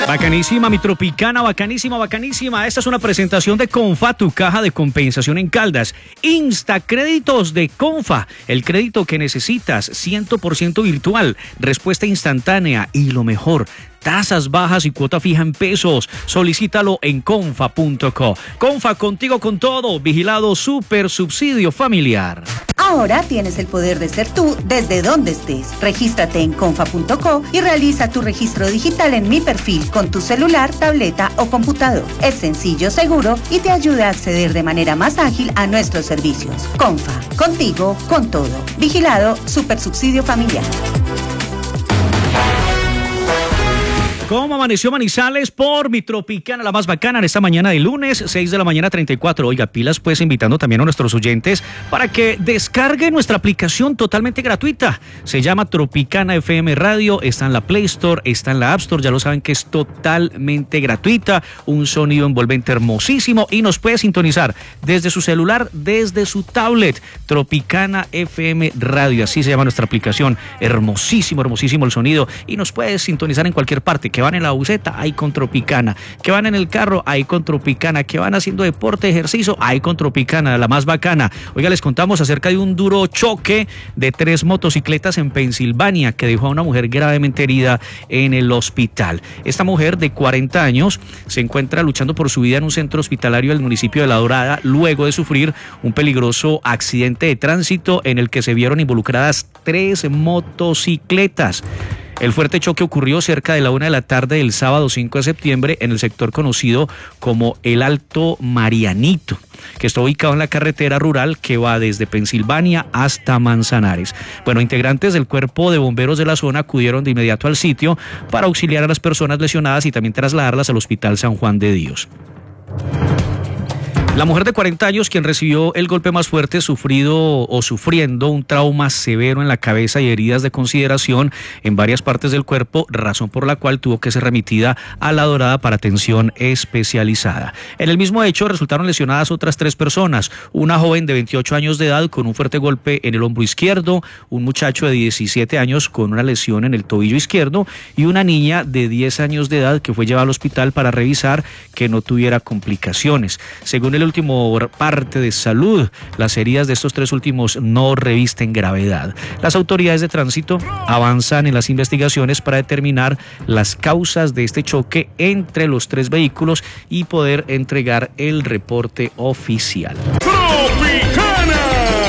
Bacanísima, mi Tropicana, bacanísima, bacanísima. Esta es una presentación de Confa, tu caja de compensación en Caldas. Instacréditos de Confa, el crédito que necesitas, 100% virtual, respuesta instantánea y lo mejor, tasas bajas y cuota fija en pesos. Solicítalo en confa.co. Confa, contigo con todo. Vigilado Super Subsidio Familiar. Ahora tienes el poder de ser tú desde donde estés. Regístrate en confa.co y realiza tu registro digital en Mi Perfil con tu celular, tableta o computador. Es sencillo, seguro y te ayuda a acceder de manera más ágil a nuestros servicios. Confa, contigo, con todo. Vigilado Super Subsidio Familiar. ¿Cómo amaneció Manizales? Por mi Tropicana, la más bacana, en esta mañana de lunes, 6 de la mañana 34. Oiga, pilas pues, invitando también a nuestros oyentes para que descarguen nuestra aplicación totalmente gratuita. Se llama Tropicana FM Radio, está en la Play Store, está en la App Store, ya lo saben que es totalmente gratuita, un sonido envolvente hermosísimo y nos puede sintonizar desde su celular, desde su tablet. Tropicana FM Radio, así se llama nuestra aplicación. Hermosísimo, hermosísimo el sonido y nos puede sintonizar en cualquier parte. Que van en la buseta, ahí con Tropicana. Que van en el carro, ahí con Tropicana. Que van haciendo deporte, ejercicio, ahí con Tropicana, la más bacana. Oiga, les contamos acerca de un duro choque de 3 motocicletas en Pensilvania que dejó a una mujer gravemente herida en el hospital. Esta mujer de 40 años se encuentra luchando por su vida en un centro hospitalario del municipio de La Dorada luego de sufrir un peligroso accidente de tránsito en el que se vieron involucradas 3 motocicletas. El fuerte choque ocurrió cerca de la 1 de la tarde del sábado 5 de septiembre en el sector conocido como el Alto Marianito, que está ubicado en la carretera rural que va desde Pensilvania hasta Manzanares. Bueno, integrantes del cuerpo de bomberos de la zona acudieron de inmediato al sitio para auxiliar a las personas lesionadas y también trasladarlas al Hospital San Juan de Dios. La mujer de 40 años, quien recibió el golpe más fuerte, sufriendo un trauma severo en la cabeza y heridas de consideración en varias partes del cuerpo, razón por la cual tuvo que ser remitida a La Dorada para atención especializada. En el mismo hecho resultaron lesionadas otras 3 personas, una joven de 28 años de edad con un fuerte golpe en el hombro izquierdo, un muchacho de 17 años con una lesión en el tobillo izquierdo y una niña de 10 años de edad que fue llevada al hospital para revisar que no tuviera complicaciones. Según el último parte de salud, las heridas de estos 3 últimos no revisten gravedad. Las autoridades de tránsito avanzan en las investigaciones para determinar las causas de este choque entre los 3 vehículos y poder entregar el reporte oficial. ¡Tropicana!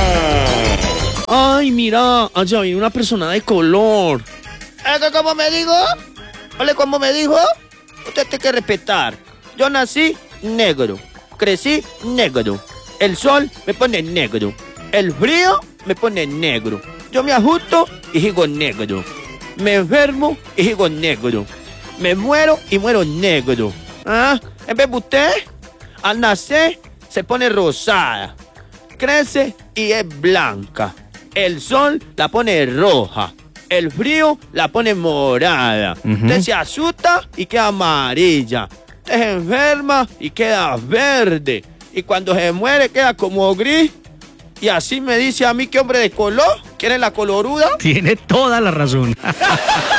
Ay, mira, allá viene una persona de color. ¿Cómo me dijo? ¿Ole cómo me dijo? Usted tiene que respetar. Yo nací negro. Crecí negro. El sol me pone negro. El frío me pone negro. Yo me ajusto y sigo negro. Me enfermo y sigo negro. Me muero y muero negro. ¿Ah? En vez de usted, al nacer se pone rosada. Crece y es blanca. El sol la pone roja. El frío la pone morada. Usted se asusta y queda amarilla. Se enferma y queda verde. Y cuando se muere queda como gris. Y así me dice a mí que hombre de color. ¿Quién es la coloruda? Tiene toda la razón.